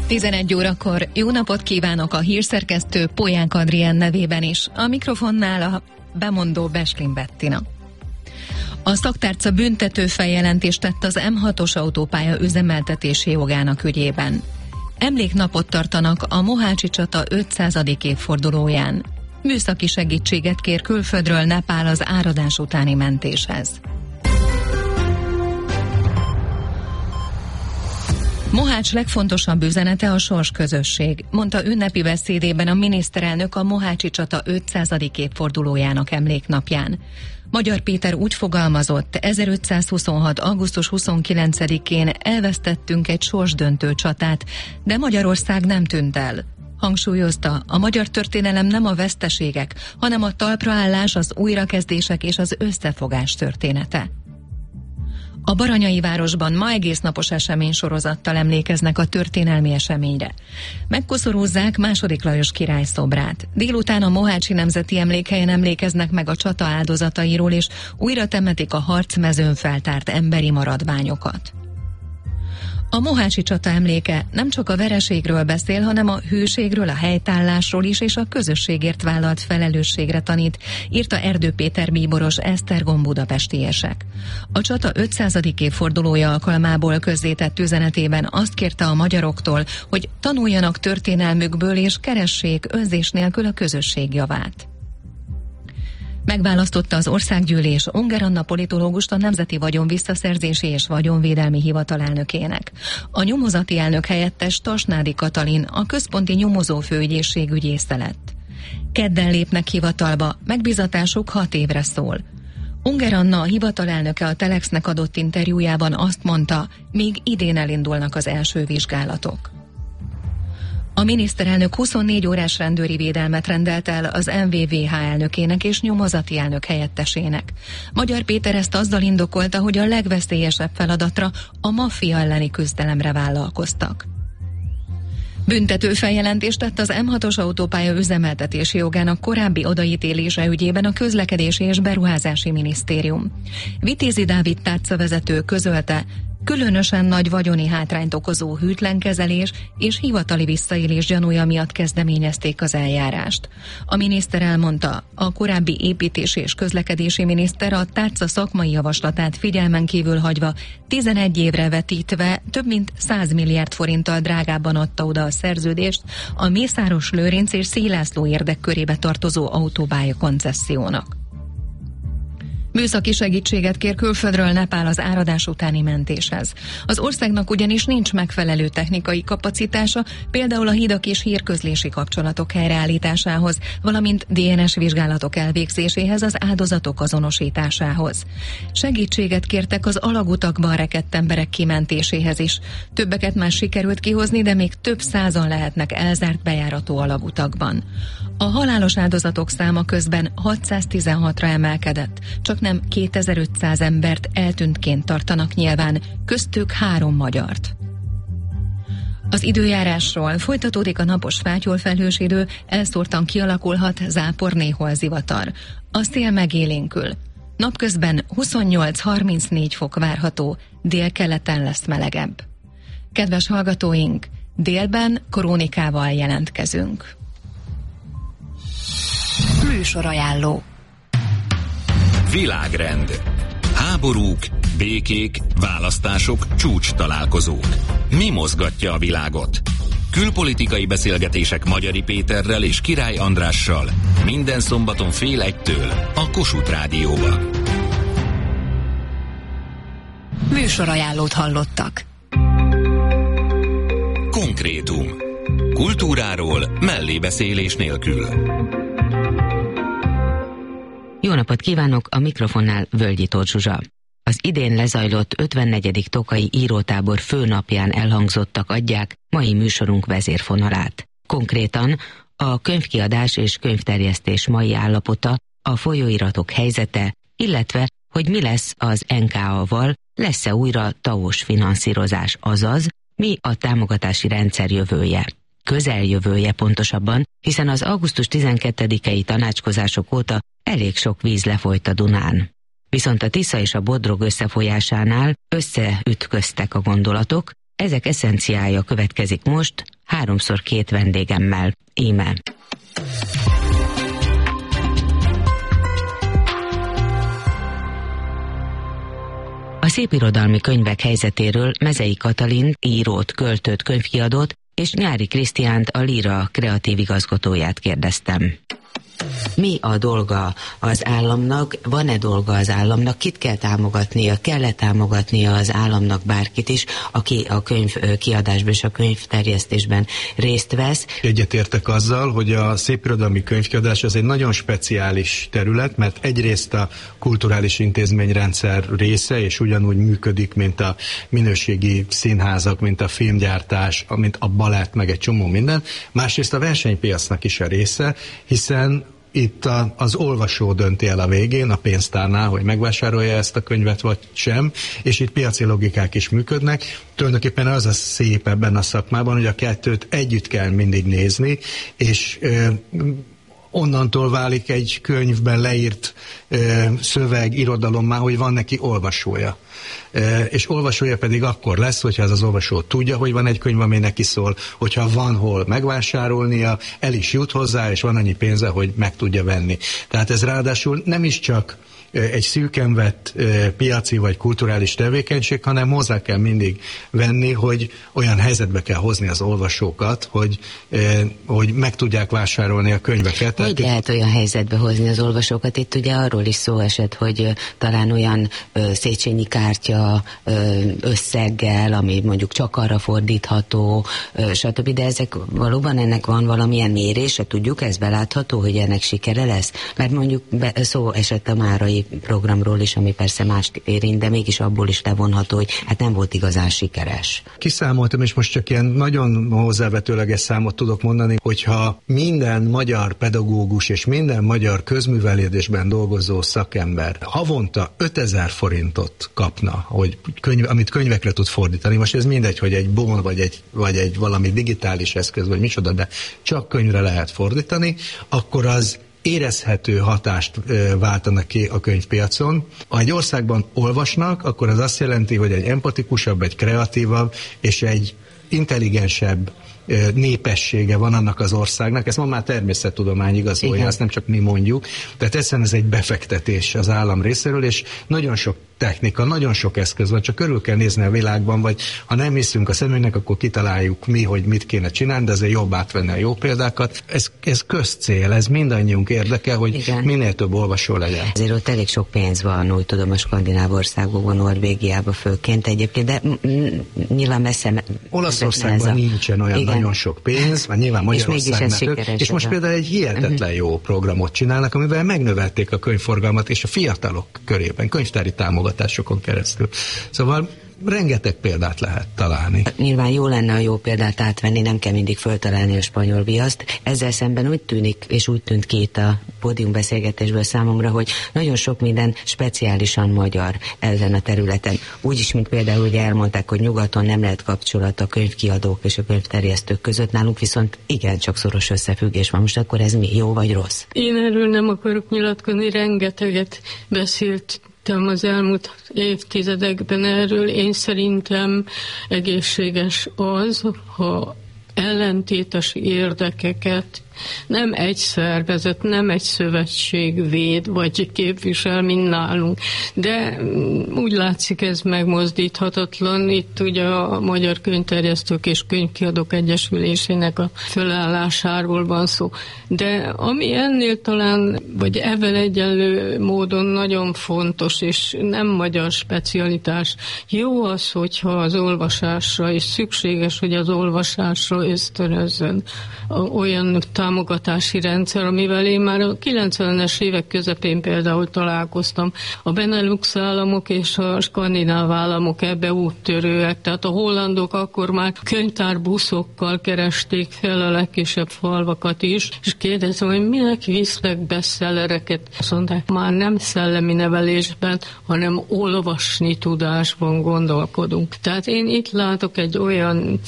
11 órakor jó napot kívánok a hírszerkesztő Polyánk Adrián nevében is. A mikrofonnál a bemondó Beslin Bettina. A szaktárca büntető feljelentést tett az M6-os autópálya üzemeltetési jogának ügyében. Emléknapot tartanak a Mohácsi csata 500. évfordulóján. Műszaki segítséget kér külföldről Nepál az áradás utáni mentéshez. Mohács legfontosabb üzenete a sorsközösség, mondta ünnepi beszédében a miniszterelnök a Mohácsi csata 500. évfordulójának emléknapján. Magyar Péter úgy fogalmazott, 1526. augusztus 29-én elvesztettünk egy sorsdöntő csatát, de Magyarország nem tűnt el. Hangsúlyozta, a magyar történelem nem a veszteségek, hanem a talpraállás, az újrakezdések és az összefogás története. A Baranyai városban ma egésznapos eseménysorozattal emlékeznek a történelmi eseményre. Megkoszorúzzák II. Lajos király szobrát. Délután a Mohácsi Nemzeti Emlékhelyen emlékeznek meg a csata áldozatairól, és újra temetik a harcmezőn feltárt emberi maradványokat. A Mohácsi csata emléke nem csak a vereségről beszél, hanem a hűségről, a helytállásról is, és a közösségért vállalt felelősségre tanít, írta Erdő Péter bíboros Esztergom budapestiesek. A csata 500. évfordulója alkalmából közzétett üzenetében azt kérte a magyaroktól, hogy tanuljanak történelmükből és keressék önzés nélkül a közösség javát. Megválasztotta az Országgyűlés Unger Anna politológust a Nemzeti Vagyon Visszaszerzési és Vagyonvédelmi Hivatal elnökének. A nyomozati elnök helyettes Tasnádi Katalin a központi nyomozófőügyészség ügyésze lett. Kedden lépnek hivatalba, megbízatásuk 6 évre szól. Unger Anna, a hivatal elnöke a Telexnek adott interjújában azt mondta, még idén elindulnak az első vizsgálatok. A miniszterelnök 24 órás rendőri védelmet rendelt el az MVVH elnökének és nyomozati elnök helyettesének. Magyar Péter ezt azzal indokolta, hogy a legveszélyesebb feladatra, a maffia elleni küzdelemre vállalkoztak. Büntető feljelentést tett az M6-os autópálya üzemeltetési jogának korábbi odaítélése ügyében a Közlekedési és Beruházási Minisztérium. Vitézi Dávid tárcavezető közölte, különösen nagy vagyoni hátrányt okozó hűtlen kezelés és hivatali visszaélés gyanúja miatt kezdeményezték az eljárást. A miniszter elmondta, a korábbi építési és közlekedési miniszter a tárca szakmai javaslatát figyelmen kívül hagyva 11 évre vetítve több mint 100 milliárd forinttal drágábban adta oda a szerződést a Mészáros Lőrinc és Szélászló érdekkörébe tartozó autópálya koncessziónak. Műszaki segítséget kér külföldről Nepál az áradás utáni mentéshez. Az országnak ugyanis nincs megfelelő technikai kapacitása, például a hidak és hírközlési kapcsolatok helyreállításához, valamint DNS vizsgálatok elvégzéséhez, az áldozatok azonosításához. Segítséget kértek az alagutakban rekedt emberek kimentéséhez is. Többeket már sikerült kihozni, de még több százan lehetnek elzárt bejárató alagutakban. A halálos áldozatok száma közben 616-ra emelkedett, csak nem 2500 embert eltűntként tartanak nyilván, köztük 3 magyart. Az időjárásról: folytatódik a napos fátyolfelhős idő, elszórtan kialakulhat zápor, néhol zivatar. A szél megélénkül. Napközben 28-34 fok várható, délkeleten lesz melegebb. Kedves hallgatóink, délben krónikával jelentkezünk. Műsorajánló. Világrend. Háborúk, békék, választások, csúcs találkozók. Mi mozgatja a világot? Külpolitikai beszélgetések Magyari Péterrel és Király Andrással minden szombaton 12:30 a Kossuth Rádióban. Műsorajánlót hallottak. Konkrétum. Kultúráról mellébeszélés nélkül. Jó napot kívánok, a mikrofonnál Völgyi Tóth Zsuzsa. Az idén lezajlott 54. Tokaji írótábor főnapján elhangzottak adják mai műsorunk vezérfonalát. Konkrétan a könyvkiadás és könyvterjesztés mai állapota, a folyóiratok helyzete, illetve hogy mi lesz az NKA-val, lesz-e újra TAO-s finanszírozás, azaz mi a támogatási rendszer jövője. Közeljövője pontosabban, hiszen az augusztus 12-i tanácskozások óta elég sok víz lefolyt a Dunán. Viszont a Tisza és a Bodrog összefolyásánál összeütköztek a gondolatok, ezek eszenciája következik most, háromszor 2 vendégemmel. Íme. A szépirodalmi könyvek helyzetéről Mezei Katalin, írót, költőt, könyvkiadót, és Nyári Krisztiánt, a Líra kreatív igazgatóját kérdeztem. Mi a dolga az államnak? Van-e dolga az államnak? Kit kell támogatnia? Kell-e támogatnia az államnak bárkit is, aki a könyv kiadásban és a könyvterjesztésben részt vesz? Egyetértek azzal, hogy a szépirodalmi könyvkiadás az egy nagyon speciális terület, mert egyrészt a kulturális intézményrendszer része, és ugyanúgy működik, mint a minőségi színházak, mint a filmgyártás, mint a balett, meg egy csomó minden. Másrészt a versenypiacnak is a része, hiszen itt az olvasó dönti el a végén, a pénztárnál, hogy megvásárolja ezt a könyvet, vagy sem, és itt piaci logikák is működnek. Tulajdonképpen az a szép ebben a szakmában, hogy a kettőt együtt kell mindig nézni, és onnantól válik egy könyvben leírt szöveg, irodalommá, hogy van neki olvasója. És olvasója pedig akkor lesz, hogyha ez az olvasó tudja, hogy van egy könyv, ami neki szól, hogyha van hol megvásárolnia, el is jut hozzá, és van annyi pénze, hogy meg tudja venni. Tehát ez ráadásul nem is csak egy szűken vett piaci vagy kulturális tevékenység, hanem hozzá kell mindig venni, hogy olyan helyzetbe kell hozni az olvasókat, hogy meg tudják vásárolni a könyveket. Hogy lehet olyan helyzetbe hozni az olvasókat? Itt ugye arról is szó esett, hogy talán olyan Széchenyi kártya összeggel, ami mondjuk csak arra fordítható, stb. De ezek valóban ennek van valamilyen mérése, tudjuk, ez belátható, hogy ennek sikere lesz? Mert mondjuk szó esett a márai programról is, ami persze mást érint, de mégis abból is levonható, hogy hát nem volt igazán sikeres. Kiszámoltam, és most csak ilyen nagyon hozzávetőleges számot tudok mondani, hogyha minden magyar pedagógus és minden magyar közművelődésben dolgozó szakember havonta 5000 forintot kapna, amit könyvekre tud fordítani. Most ez mindegy, hogy egy bon, vagy egy valami digitális eszköz, vagy micsoda, de csak könyvre lehet fordítani, akkor az érezhető hatást váltanak ki a könyvpiacon. Ha egy országban olvasnak, akkor az azt jelenti, hogy egy empatikusabb, egy kreatívabb és egy intelligensebb népessége van annak az országnak. Ez ma már természettudomány igazolja, azt nem csak mi mondjuk. Tehát egyszerűen ez egy befektetés az állam részéről, és nagyon sok technika, nagyon sok eszköz van, csak körül kell nézni a világban, vagy ha nem hiszünk a szemünknek, akkor kitaláljuk mi, hogy mit kéne csinálni, de azért jobb átvenni a jó példákat. Ez közcél, ez mindannyiunk érdeke, hogy igen, minél több olvasó legyen. Ezért ott elég sok pénz van, úgy tudom, a skandináv országokban, Norvégiában főként egyébként, de nyilván messze... Olaszországban nincsen olyan nagyon sok pénz, mert nyilván Magyarországnak. És most például egy hihetetlen jó programot csinálnak, amivel megnövelték a könyvforgalmat és a fiatalok körében, könyvtári támogatásokon keresztül. Szóval rengeteg példát lehet találni. Nyilván jó lenne a jó példát átvenni, nem kell mindig föltalálni a spanyol viaszt. Ezzel szemben úgy tűnik, és úgy tűnt ki itt a pódiumbeszélgetésből számomra, hogy nagyon sok minden speciálisan magyar ezen a területen. Úgyis, mint például ugye elmondták, hogy nyugaton nem lehet kapcsolat a könyvkiadók és a könyvterjesztők között, nálunk viszont igencsak szoros összefüggés van. Most akkor ez mi, jó vagy rossz? Én erről nem akarok nyilatkozni, rengeteget beszélt az elmúlt évtizedekben erről. Én szerintem egészséges az, ha ellentétes érdekeket nem egy szervezet, nem egy szövetség véd, vagy képvisel, mint nálunk. De úgy látszik, ez megmozdíthatatlan. Itt ugye a Magyar Könyvterjesztők és Könyvkiadók Egyesülésének a fölállásáról van szó. De ami ennél talán, vagy ezzel egyenlő módon nagyon fontos, és nem magyar specialitás, jó az, hogyha az olvasásra, és szükséges, hogy az olvasásra ösztönözzön olyan támogatási rendszer, amivel én már a 90-es évek közepén például találkoztam. A Benelux államok és a skandináv államok ebbe úttörőek, tehát a hollandok akkor már könyvtárbuszokkal keresték fel a legkisebb falvakat is, és kérdezem, hogy minek visznek bestsellereket. Azt mondták, már nem szellemi nevelésben, hanem olvasni tudásban gondolkodunk. Tehát én itt látok egy olyan,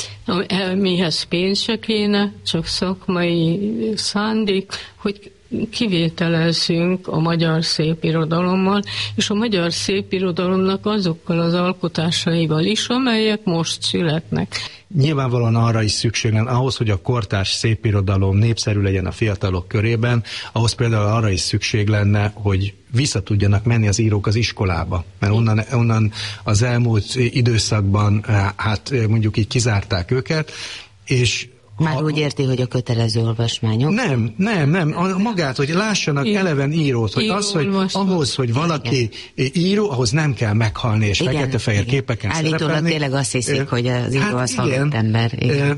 mihez pénz se kéne, csak szakmai szándék, hogy kivételezzünk a magyar szépirodalommal, és a magyar szépirodalomnak azokkal az alkotásaival is, amelyek most születnek. Nyilvánvalóan arra is szükség lenne, ahhoz, hogy a kortárs szépirodalom népszerű legyen a fiatalok körében, ahhoz például arra is szükség lenne, hogy vissza tudjanak menni az írók az iskolába. Mert onnan az elmúlt időszakban hát mondjuk így kizárták őket, és már úgy érti, hogy a kötelező olvasmányok? Nem. Magát, hogy lássanak eleven írót, hogy az, hogy ahhoz, hogy valaki író, ahhoz nem kell meghalni, és fekete-fehér képeken állítólag szerepelni. Tényleg azt hiszik, hogy az író az halott ember.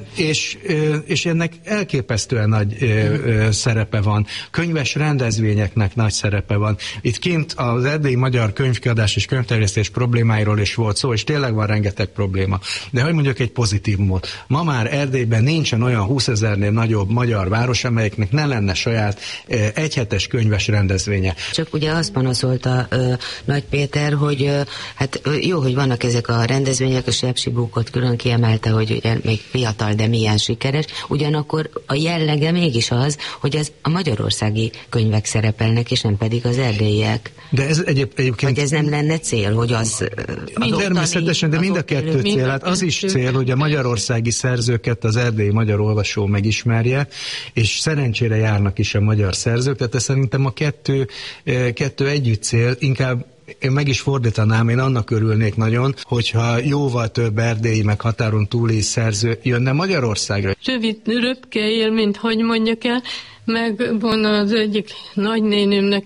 És ennek elképesztően nagy szerepe van. Könyves rendezvényeknek nagy szerepe van. Itt kint az erdélyi magyar könyvkiadás és könyvterjesztés problémáiról is volt szó, és tényleg van rengeteg probléma. De hogy mondjuk egy pozitívumot. Ma már Erdélyben nincsen olyan 20 000-nél nagyobb magyar város, amelyiknek ne lenne saját egyhetes könyves rendezvénye. Csak ugye azt panaszolta Nagy Péter, hogy hát jó, hogy vannak ezek a rendezvények, a Sepsibuukot külön kiemelte, hogy ugye még fiatal, de milyen sikeres, ugyanakkor a jellege mégis az, hogy ez a magyarországi könyvek szerepelnek, és nem pedig az erdélyiek. De ez egyébként... Vagy ez nem lenne cél, hogy az természetesen, de mind a kettő cél. Hát az is cél, hogy a magyarországi szerzőket az erdélyi magyar olvasó megismerje, és szerencsére járnak is a magyar szerzők, tehát szerintem a kettő együtt cél, inkább én meg is fordítanám, én annak örülnék nagyon, hogyha jóval több erdélyi meg határon túli szerző jönne Magyarországra. Rövid röpke élményt, hogy mondjak el, megvan az egyik nagynénőmnek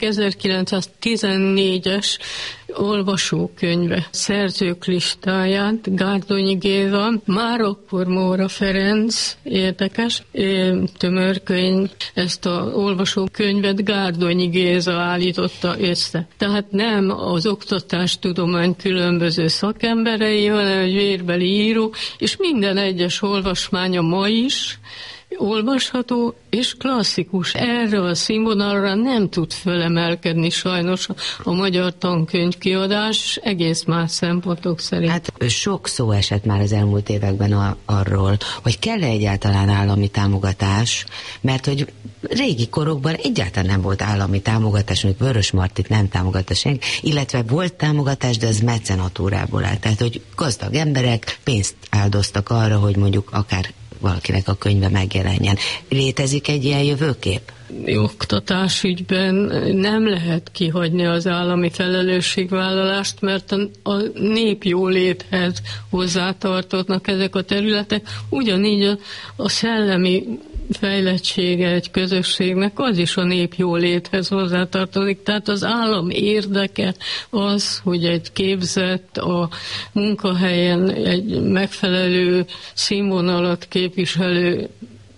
1914-es olvasókönyve, szerzők listáját, Gárdonyi Géza, már akkor Móra Ferenc, érdekes, tömörkönyv, ezt az olvasókönyvet Gárdonyi Géza állította össze. Tehát nem az oktatástudomány különböző szakemberei, hanem egy vérbeli író, és minden egyes olvasmánya ma is olvasható és klasszikus. Erre a színvonalra nem tud fölemelkedni sajnos a magyar tankönyvkiadás egész más szempontok szerint. Hát sok szó esett már az elmúlt években arról, hogy kell-e egyáltalán állami támogatás, mert hogy régi korokban egyáltalán nem volt állami támogatás, még Vörösmartyt nem támogatta senki, illetve volt támogatás, de az mecenatúrából állt. Tehát, hogy gazdag emberek pénzt áldoztak arra, hogy mondjuk akár valakinek a könyve megjelenjen. Létezik egy ilyen jövőkép? Oktatásügyben nem lehet kihagyni az állami felelősségvállalást, mert a népjóléthez hozzátartoznak ezek a területek. Ugyanígy a szellemi fejlettsége egy közösségnek az is a népjóléthez hozzátartozik. Tehát az állam érdeke az, hogy egy képzett, a munkahelyen egy megfelelő színvonalat képviselő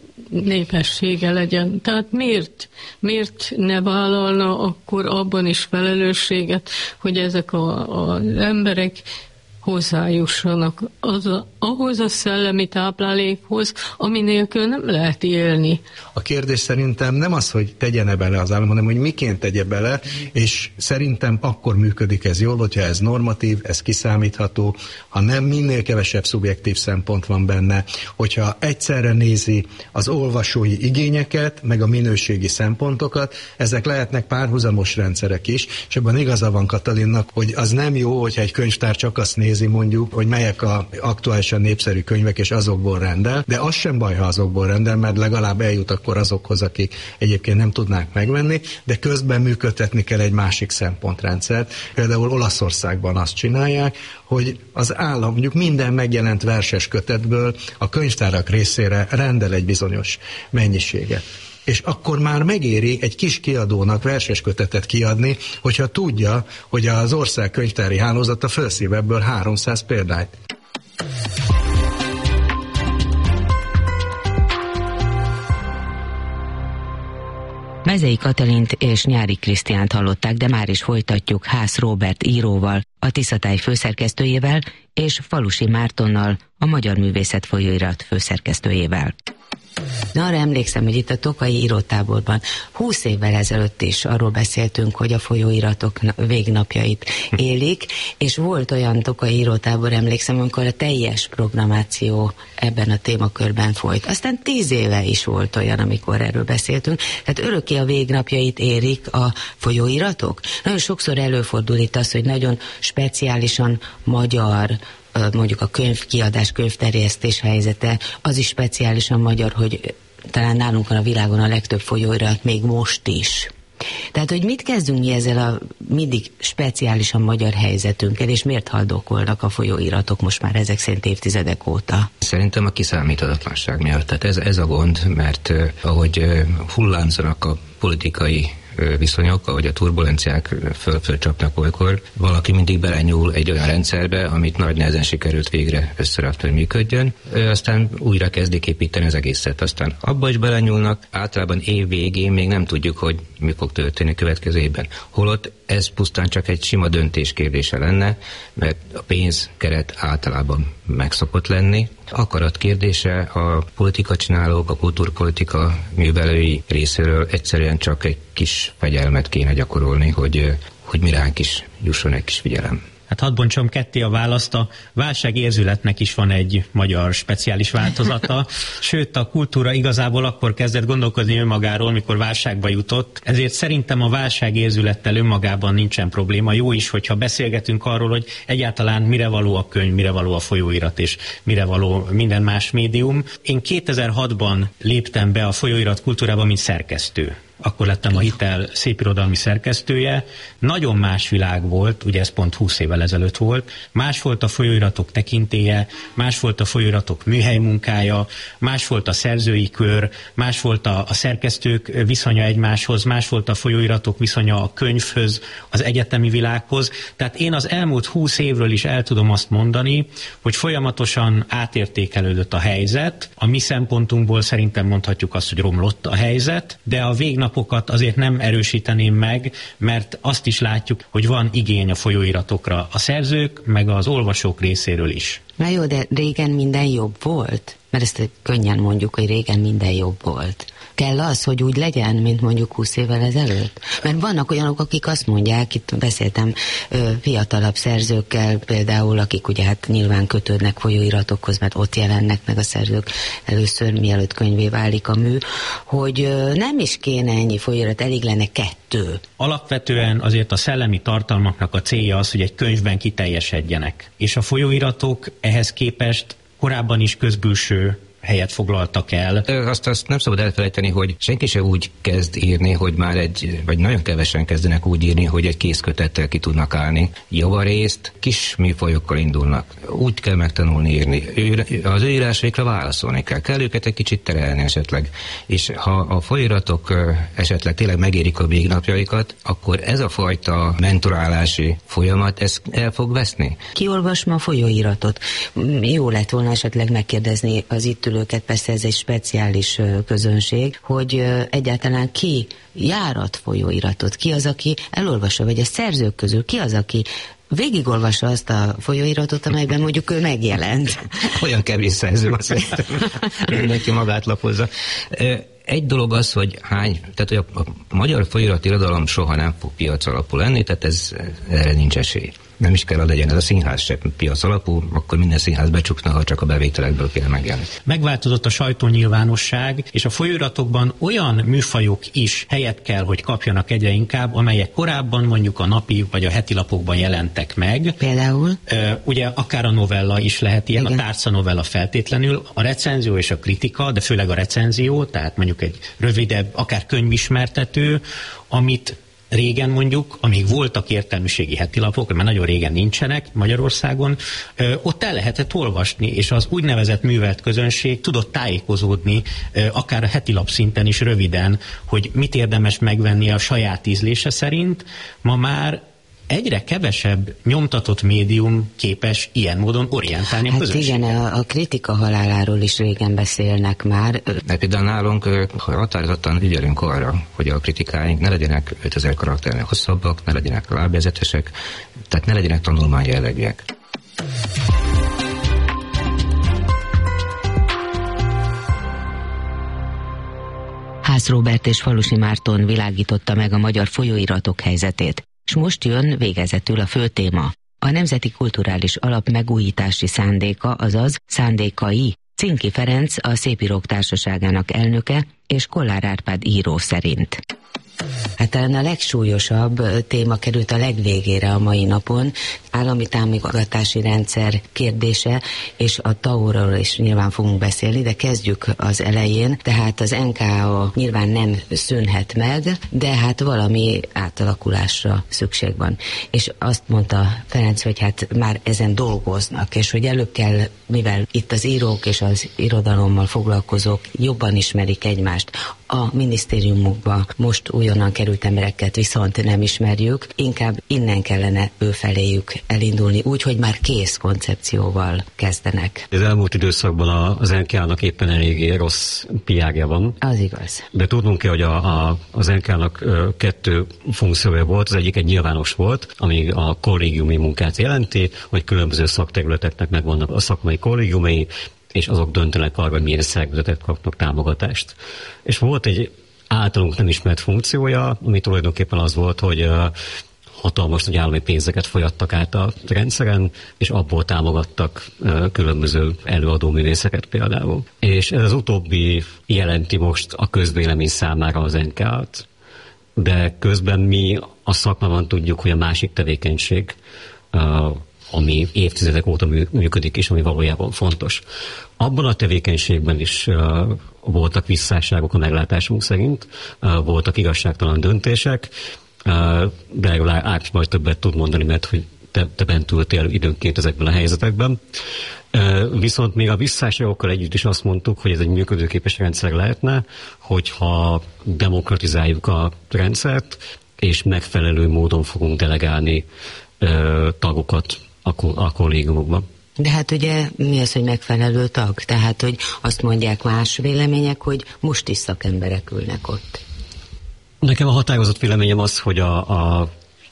népessége legyen. Tehát miért ne vállalna akkor abban is felelősséget, hogy ezek az emberek hozzájussanak ahhoz a szellemi táplálékhoz, ami nélkül nem lehet élni. A kérdés szerintem nem az, hogy tegyen-e bele az állam, hanem hogy miként tegye bele, és szerintem akkor működik ez jól, hogyha ez normatív, ez kiszámítható, ha nem, minél kevesebb szubjektív szempont van benne, hogyha egyszerre nézi az olvasói igényeket, meg a minőségi szempontokat, ezek lehetnek párhuzamos rendszerek is, és ebben igaza van Katalinnak, hogy az nem jó, hogyha egy könyvtár csak azt nézi, mondjuk, hogy melyek a aktuálisan népszerű könyvek, és azokból rendel, de az sem baj, ha azokból rendel, mert legalább eljut akkor azokhoz, akik egyébként nem tudnák megvenni, de közben működtetni kell egy másik szempontrendszert. Például Olaszországban azt csinálják, hogy az állam mondjuk minden megjelent verses kötetből a könyvtárak részére rendel egy bizonyos mennyiséget. És akkor már megéri egy kis kiadónak verses kötetet kiadni, hogyha tudja, hogy az ország könyvtári hálózata felszív ebből 300 példányt. Mezei Katalint és Nyári Krisztiánt hallották, de már is folytatjuk Hász Róbert íróval, a Tiszatáj főszerkesztőjével, és Falusi Mártonnal, a Magyar Művészet folyóirat főszerkesztőjével. Na, arra emlékszem, hogy itt a Tokaji írótáborban 20 évvel ezelőtt is arról beszéltünk, hogy a folyóiratok végnapjait élik, és volt olyan Tokaji írótábor, emlékszem, amikor a teljes programáció ebben a témakörben folyt. Aztán 10 éve is volt olyan, amikor erről beszéltünk. Tehát örökké a végnapjait érik a folyóiratok. Nagyon sokszor előfordul itt az, hogy nagyon speciálisan magyar mondjuk a könyvkiadás, könyvterjesztés helyzete, az is speciálisan magyar, hogy talán nálunk van a világon a legtöbb folyóirat, még most is. Tehát, hogy mit kezdünk mi ezzel a mindig speciálisan magyar helyzetünkkel, és miért haldokolnak a folyóiratok most már ezek szerint évtizedek óta? Szerintem a kiszámíthatatlanság miatt. Tehát ez a gond, mert ahogy hullánzanak a politikai viszonyok, ahogy a turbulenciák fölcsapnak olykor, valaki mindig belenyúl egy olyan rendszerbe, amit nagy nehezen sikerült végre összerakni, hogy működjön, aztán újra kezdik építeni az egészet, aztán abba is belenyúlnak, általában év végén még nem tudjuk, hogy mi fog történni a következő évben. Holott ez pusztán csak egy sima döntés kérdése lenne, mert a pénzkeret általában meg szokott lenni. Akarat kérdése a politika csinálók, a kultúrpolitika művelői részéről egyszerűen csak egy kis fegyelmet kéne gyakorolni, hogy mi ránk is jusson egy kis figyelem. Hát hadd bontsom ketté a választ, a válságérzületnek is van egy magyar speciális változata, sőt a kultúra igazából akkor kezdett gondolkozni önmagáról, mikor válságba jutott, ezért szerintem a válságérzülettel önmagában nincsen probléma. Jó is, hogyha beszélgetünk arról, hogy egyáltalán mire való a könyv, mire való a folyóirat, és mire való minden más médium. Én 2006-ban léptem be a folyóirat kultúrába, mint szerkesztő. Akkor lettem a Hitel szépirodalmi szerkesztője. Nagyon más világ volt, ugye ez pont 20 évvel ezelőtt volt. Más volt a folyóiratok tekintélye, más volt a folyóiratok műhelymunkája, más volt a szerzői kör, más volt a szerkesztők viszonya egymáshoz, más volt a folyóiratok viszonya a könyvhöz, az egyetemi világhoz. Tehát én az elmúlt 20 évről is el tudom azt mondani, hogy folyamatosan átértékelődött a helyzet. A mi szempontunkból szerintem mondhatjuk azt, hogy romlott a helyzet, de a végnapokat azért nem erősíteném meg, mert azt is látjuk, hogy van igény a folyóiratokra a szerzők, meg az olvasók részéről is. Na jó, de régen minden jobb volt? Mert ezt könnyen mondjuk, hogy régen minden jobb volt. Kell az, hogy úgy legyen, mint mondjuk 20 évvel ezelőtt? Mert vannak olyanok, akik azt mondják, itt beszéltem fiatalabb szerzőkkel például, akik ugye hát nyilván kötődnek folyóiratokhoz, mert ott jelennek meg a szerzők először, mielőtt könyvé válik a mű, hogy nem is kéne ennyi folyóirat, elég lenne 2. Alapvetően azért a szellemi tartalmaknak a célja az, hogy egy könyvben kiteljesedjenek. És a folyóiratok ehhez képest korábban is közbülső helyet foglaltak el. Azt nem szabad elfelejteni, hogy senki se úgy kezd írni, hogy már vagy nagyon kevesen kezdenek úgy írni, hogy egy kézkötettel ki tudnak állni. Javarészt kis műfajokkal indulnak. Úgy kell megtanulni írni. Az ő írásaikra válaszolni kell őket egy kicsit terelni esetleg. És ha a folyóiratok esetleg tényleg megérik a végnapjaikat, akkor ez a fajta mentorálási folyamat, ez el fog veszni. Ki olvas ma a folyóiratot? Jó lett volna esetleg megkérdezni az itt ülőket, persze ez egy speciális közönség, hogy egyáltalán ki járat folyóiratot, ki az, aki elolvassa, vagy a szerzők közül ki az, aki végigolvassa azt a folyóiratot, amelyben mondjuk ő megjelent. Olyan kevés szerző van, szerintem mindenki magát lapozza. Egy dolog az, hogy tehát hogy a magyar folyóiratirodalom soha nem fog piac alapú lenni, tehát erre nincs esély. Nem is kell legyen ez a színház sem piac alapú, akkor minden színház becsukna, ha csak a bevételekből kéne megjelenni. Megváltozott a sajtónyilvánosság, és a folyóiratokban olyan műfajok is helyet kell, hogy kapjanak egyre inkább, amelyek korábban mondjuk a napi vagy a heti lapokban jelentek meg. Például? Ugye akár a novella is lehet ilyen, igen. A tárca novella feltétlenül, a recenzió és a kritika, de főleg a recenzió, tehát mondjuk egy rövidebb, akár könyvismertető, amit régen mondjuk, amíg voltak értelmiségi hetilapok, mert nagyon régen nincsenek Magyarországon, ott el lehetett olvasni, és az úgynevezett művelt közönség tudott tájékozódni, akár a hetilap szinten is röviden, hogy mit érdemes megvenni a saját ízlése szerint. Ma már egyre kevesebb nyomtatott médium képes ilyen módon orientálni a közönséget. Hát igen, a kritika haláláról is régen beszélnek már. Mert például nálunk határozottan ügyelünk arra, hogy a kritikáink ne legyenek 5000 karakternél hosszabbak, ne legyenek lábjegyzetesek, tehát ne legyenek tanulmány jellegűek. Ház Róbert és Falusi Márton világította meg a magyar folyóiratok helyzetét. És most jön végezetül a fő téma. A Nemzeti Kulturális Alap megújítási szándéka, azaz szándékai. Cinki Ferenc, a Szépírók Társaságának elnöke, és Kollár Árpád író szerint. Hát talán a legsúlyosabb téma került a legvégére a mai napon, állami támogatási rendszer kérdése, és a TAO-ról is nyilván fogunk beszélni, de kezdjük az elején. Tehát az NKA nyilván nem szűnhet meg, de hát valami átalakulásra szükség van. És azt mondta Ferenc, hogy hát már ezen dolgoznak, és hogy előbb kell, mivel itt az írók és az irodalommal foglalkozók jobban ismerik egymást, a minisztériumokba most újonnan került embereket viszont nem ismerjük, inkább innen kellene őfeléjük elindulni, úgy, hogy már kész koncepcióval kezdenek. Az elmúlt időszakban az NK-nak éppen eléggé rossz PR-ja van. Az igaz. De tudnunk kell, hogy az NK-nak 2 funkciója volt, az egyik egy nyilvános volt, ami a kollégiumi munkát jelenti, hogy különböző szakterületeknek megvannak a szakmai kollégiumai, és azok döntenek arra, hogy milyen szervezetek kapnak támogatást. És volt egy általunk nem ismert funkciója, ami tulajdonképpen az volt, hogy hatalmas nagy állami pénzeket folyattak át a rendszeren, és abból támogattak különböző előadóművészeket például. És ez az utóbbi jelenti most a közvélemény számára az NK-t, de közben mi a szakmában tudjuk, hogy a másik tevékenység, ami évtizedek óta működik, és ami valójában fontos. Abban a tevékenységben is voltak visszásságok a meglátásunk szerint, voltak igazságtalan döntések, de erről Ákos majd többet tud mondani, mert hogy te bent ültél időnként ezekben a helyzetekben. Viszont még a visszásságokkal együtt is azt mondtuk, hogy ez egy működőképes rendszer lehetne, hogyha demokratizáljuk a rendszert, és megfelelő módon fogunk delegálni tagokat a kollégiumokban. De hát ugye mi az, hogy megfelelő tag? Tehát, hogy azt mondják más vélemények, hogy most is szakemberek ülnek ott. Nekem a határozott véleményem az, hogy a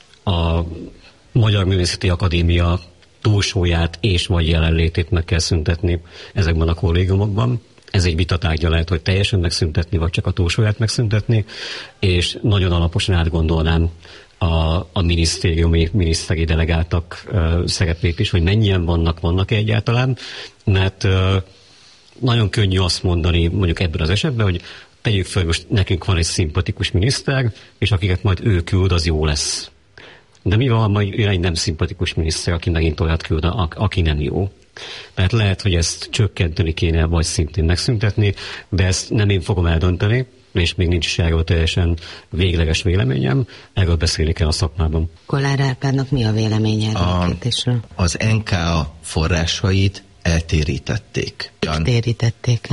Magyar Művészeti Akadémia túlsúlyát és vagy jelenlétét meg kell szüntetni ezekben a kollégiumokban. Ez egy vitatárgya lehet, hogy teljesen megszüntetni, vagy csak a túlsúlyát megszüntetni, és nagyon alaposan átgondolnám a miniszteri delegáltak szerepét is, hogy mennyien vannak egyáltalán, mert nagyon könnyű azt mondani, mondjuk ebben az esetben, hogy tegyük fel, most nekünk van egy szimpatikus miniszter, és akiket majd ő küld, az jó lesz. De mi van, ha majd jön egy nem szimpatikus miniszter, aki megint olyat küld, aki nem jó. Tehát lehet, hogy ezt csökkenteni kéne, vagy szintén megszüntetni, de ezt nem én fogom eldönteni, és még nincs is erről teljesen végleges véleményem, erről beszélni kell a szakmában. Kollár Árpádnak mi a véleménye erről a kérdésről? Az NKA forrásait eltérítették. Térítették.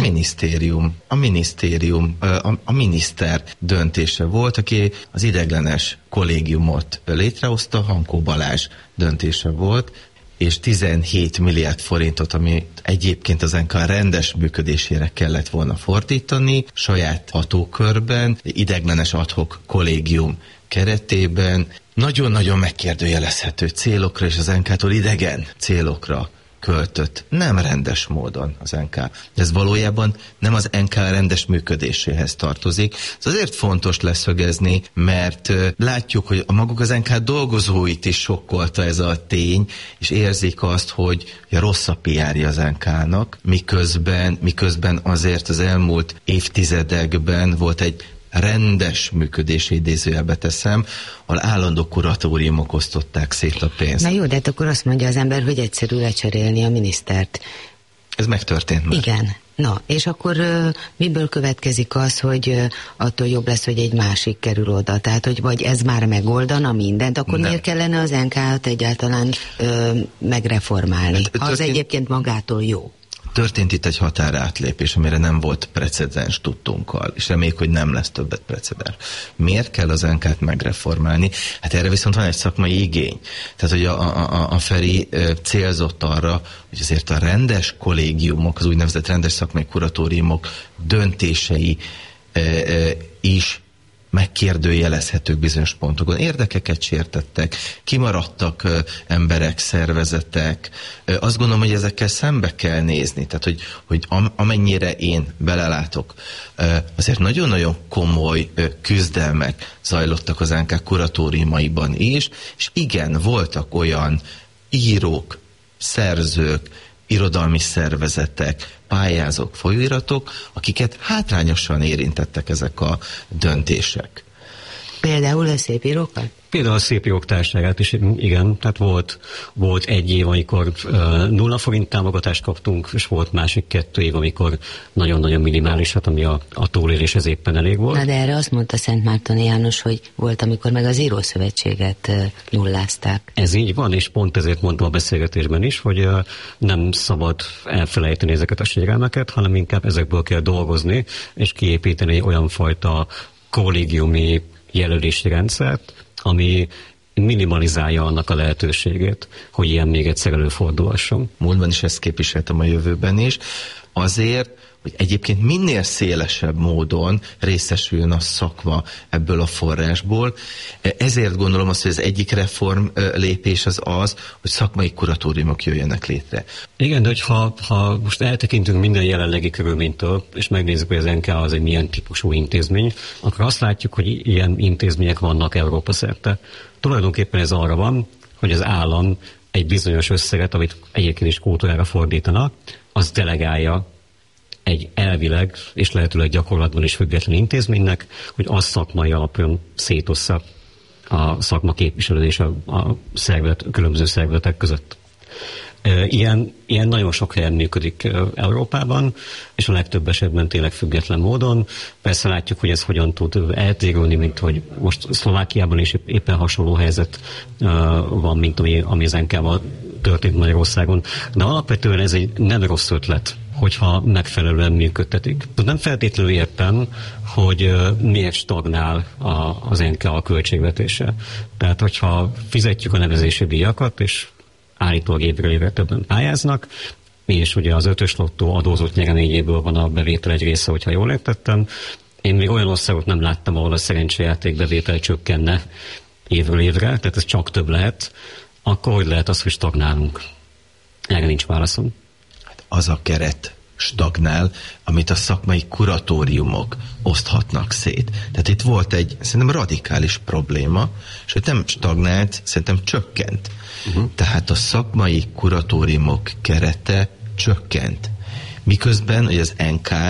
A miniszter döntése volt, aki az ideiglenes kollégiumot létrehozta, Hankó Balázs döntése volt, és 17 milliárd forintot, ami egyébként az NKA rendes működésére kellett volna fordítani, saját hatókörben, ideiglenes ad hoc kollégium keretében, nagyon-nagyon megkérdőjelezhető célokra és az NK-tól idegen célokra költött. Nem rendes módon az NK. Ez valójában nem az NK rendes működéséhez tartozik. Ez azért fontos leszögezni, mert látjuk, hogy maguk az NK dolgozóit is sokkolta ez a tény, és érzik azt, hogy rossz a PR-ja az NK-nak, miközben azért az elmúlt évtizedekben volt egy rendes működési idézőjelbe teszem, ahol állandó kuratóriumok osztották szét a pénzt. Na jó, de hát akkor azt mondja az ember, hogy egyszerű lecserélni a minisztert. Ez megtörtént már. Igen. Na, és akkor miből következik az, hogy attól jobb lesz, hogy egy másik kerül oda? Tehát, hogy vagy ez már megoldana mindent, akkor nem. Miért kellene az NK-t egyáltalán megreformálni? Hát, az egyébként magától jó. Történt itt egy határátlépés, amire nem volt precedens tudtunkkal, és reméljük, hogy nem lesz többet precedens. Miért kell az NK-t megreformálni? Hát erre viszont van egy szakmai igény. Tehát, hogy a Feri célzott arra, hogy azért a rendes kollégiumok, az úgynevezett rendes szakmai kuratóriumok döntései is megkérdőjelezhetők bizonyos pontokon. Érdekeket sértettek, kimaradtak emberek, szervezetek. Azt gondolom, hogy ezekkel szembe kell nézni. Tehát, hogy amennyire én belelátok, azért nagyon-nagyon komoly küzdelmek zajlottak az NK kuratóriumaiban is, és igen, voltak olyan írók, szerzők, irodalmi szervezetek, pályázók, folyóiratok, akiket hátrányosan érintettek ezek a döntések. Például a szépírókat? Például a szépírók társaságát is, igen, tehát volt egy év, amikor 0 forint támogatást kaptunk, és volt másik 2 év, amikor nagyon-nagyon minimális, hát ami a túléléshez éppen elég volt. Na de erre azt mondta Szentmártoni János, hogy volt, amikor meg az írószövetséget nullázták. Ez így van, és pont ezért mondtam a beszélgetésben is, hogy nem szabad elfelejteni ezeket a sérelmeket, hanem inkább ezekből kell dolgozni, és kiépíteni olyan fajta kollégiumi jelölési rendszert, ami minimalizálja annak a lehetőségét, hogy ilyen még egyszer előfordulhasson. Múltban is ezt képviseltem, a jövőben is. Azért, hogy egyébként minél szélesebb módon részesüljön a szakma ebből a forrásból. Ezért gondolom azt, hogy az egyik reform lépés az, hogy szakmai kuratóriumok jöjjenek létre. Igen, de ha most eltekintünk minden jelenlegi körülménytől, és megnézzük, hogy az NK az egy milyen típusú intézmény, akkor azt látjuk, hogy ilyen intézmények vannak Európa szerte. Tulajdonképpen ez arra van, hogy az állam egy bizonyos összeget, amit egyébként is kultúrára fordítanak, az delegálja egy elvileg és lehetőleg gyakorlatban is független intézménynek, hogy az szakmai alapon szétossza a szakma képviselődés a különböző szervezetek között. Ilyen nagyon sok helyen működik Európában, és a legtöbb esetben tényleg független módon. Persze látjuk, hogy ez hogyan tud eltérülni, mint hogy most Szlovákiában is éppen hasonló helyzet van, mint ami az NK-val történt Magyarországon. De alapvetően ez egy nem rossz ötlet, hogyha megfelelően működtetik. Nem feltétlenül értem, hogy miért stagnál az NK a költségvetése. Tehát, hogyha fizetjük a nevezési díjakat, és állítólag évről évre többen pályáznak, és ugye az 5-ös lottó adózott nyereményéből van a bevétel egy része, hogyha jól értettem. Én még olyan országot nem láttam, ahol a szerencsejáték bevétel csökkenne évről évre, tehát ez csak több lehet. Akkor hogy lehet az, hogy stagnálunk? Erre nincs válaszom. Az a keret stagnál, amit a szakmai kuratóriumok oszthatnak szét. Tehát itt volt egy szerintem radikális probléma, és hogy nem stagnált, szerintem csökkent. Tehát a szakmai kuratóriumok kerete csökkent. Miközben, hogy az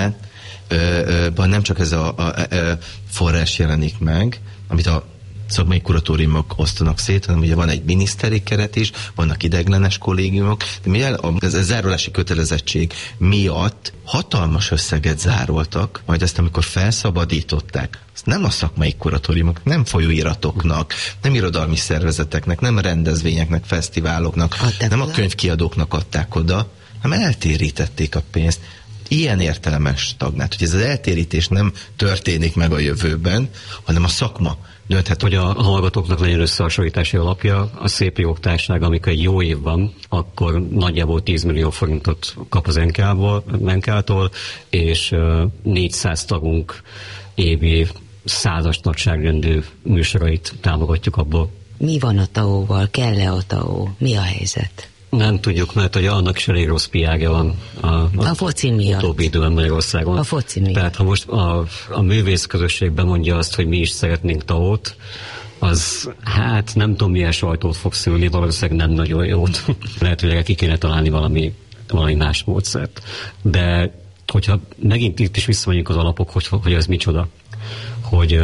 NK-ban nem csak ez a forrás jelenik meg, amit a szakmai kuratóriumok osztanak szét, hanem ugye van egy miniszteri keret is, vannak ideiglenes kollégiumok, de mivel a zárulási kötelezettség miatt hatalmas összeget zároltak, majd ezt amikor felszabadították, azt nem a szakmai kuratóriumok, nem folyóiratoknak, nem irodalmi szervezeteknek, nem rendezvényeknek, fesztiváloknak, nem a könyvkiadóknak adták oda, hanem eltérítették a pénzt. Ilyen értelemben stagnált, hogy ez az eltérítés nem történik meg a jövőben, hanem a szakma dönthet. Hogy a hallgatóknak legyen összehasonlítási alapja, a szépírók társasága, amikor egy jó év van, akkor nagyjából 10 millió forintot kap az NK-tól, és 400 tagunk évi 100-as nagyságrendű műsorait támogatjuk abból. Mi van a TAO-val? Kell-e a TAO? Mi a helyzet? Nem tudjuk, mert hogy annak is elég rossz piága van a foci miatt. Utóbbi időben Magyarországon. A foci miatt. Tehát ha most a művész közösség bemondja azt, hogy mi is szeretnénk TAO-t, az hát nem tudom milyen sajtót fog szülni, valószínűleg nem nagyon jót. Lehetőleg ki kéne találni valami más módszert. De hogyha megint itt is visszamegyünk az alapok, hogy ez micsoda, hogy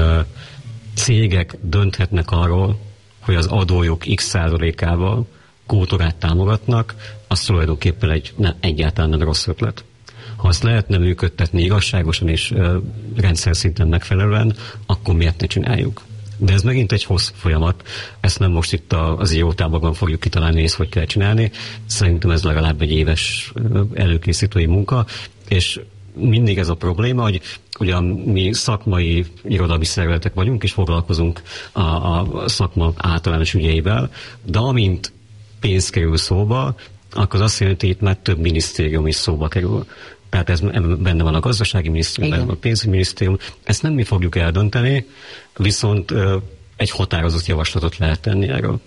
cégek dönthetnek arról, hogy az adójuk x% kultúrát támogatnak, az tulajdonképpen egyáltalán nem rossz ötlet. Ha azt lehetne működtetni igazságosan és rendszer szinten megfelelően, akkor miért ne csináljuk? De ez megint egy hosszú folyamat. Ezt nem most itt az IO-tában fogjuk kitalálni, és hogy kell csinálni. Szerintem ez legalább egy éves előkészítői munka, és mindig ez a probléma, hogy ugyan mi szakmai irodalmi szervezetek vagyunk, és foglalkozunk a szakma általános ügyeivel, de amint pénz kerül szóba, akkor az azt jelenti, hogy itt már több minisztérium is szóba kerül. Tehát ez benne van a gazdasági minisztérium, benne van a pénzügyminisztérium. Ezt nem mi fogjuk eldönteni, viszont egy határozott javaslatot lehet tenni erről.